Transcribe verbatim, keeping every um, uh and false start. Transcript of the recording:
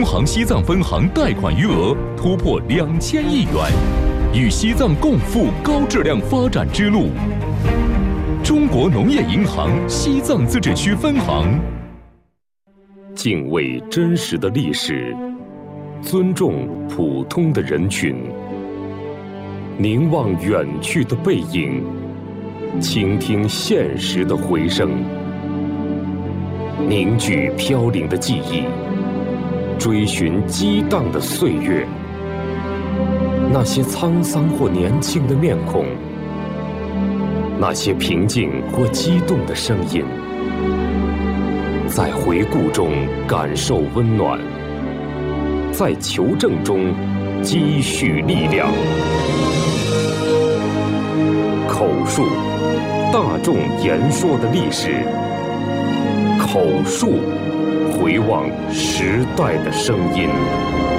行西藏分行贷款余额突破两千亿元，与西藏共赴高质量发展之路。中国农业银行西藏自治区分行。敬畏真实的历史，尊重普通的人群，凝望远去的背影，倾听现实的回声，凝聚飘零的记忆，追寻激荡的岁月。那些沧桑或年轻的面孔，那些平静或激动的声音，在回顾中感受温暖，在求证中积蓄力量。口述，大众言说的历史；口述，回望时代的声音。